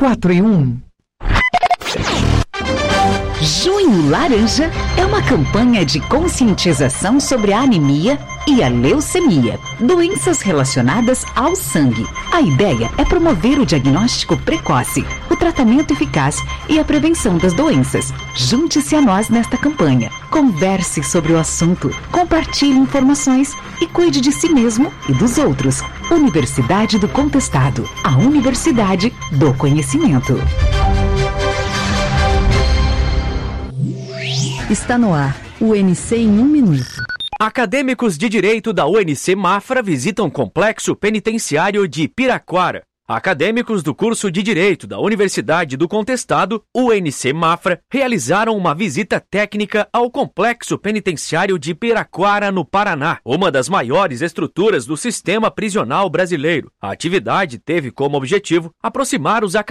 4 em 1. Junho Laranja é uma campanha de conscientização sobre a anemia e a leucemia, doenças relacionadas ao sangue. A ideia é promover o diagnóstico precoce, o tratamento eficaz e a prevenção das doenças. Junte-se a nós nesta campanha. Converse sobre o assunto, compartilhe informações e cuide de si mesmo e dos outros. Universidade do Contestado, a Universidade do Conhecimento. Está no ar, o UNC em 1 minuto. Acadêmicos de Direito da UNC Mafra visitam o Complexo Penitenciário de Piraquara. Acadêmicos do curso de Direito da Universidade do Contestado, UNC Mafra, realizaram uma visita técnica ao Complexo Penitenciário de Piraquara, no Paraná, uma das maiores estruturas do sistema prisional brasileiro. A atividade teve como objetivo aproximar os acadêmicos